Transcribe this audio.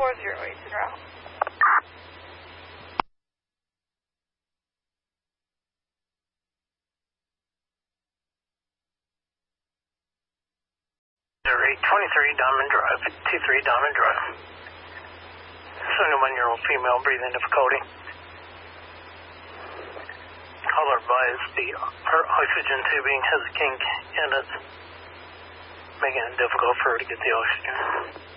Eastern route. Rate 23 Diamond Drive, 23 Diamond Drive. 71-year-old female, breathing difficulty. Caller advised her oxygen tubing has a kink and it's making it difficult for her to get the oxygen.